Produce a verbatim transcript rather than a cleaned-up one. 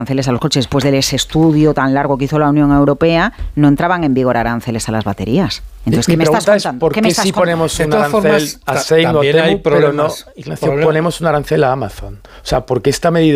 aranceles a los coches después de ese estudio tan largo que hizo la Unión Europea, no entraban en vigor aranceles a las baterías. Entonces, ¿qué me estás contando? ¿Por qué, qué si ponemos un arancel formas, a Shein o Temu, pero no, Ignacio, ponemos un arancel a Amazon? O sea, ¿por qué esta medida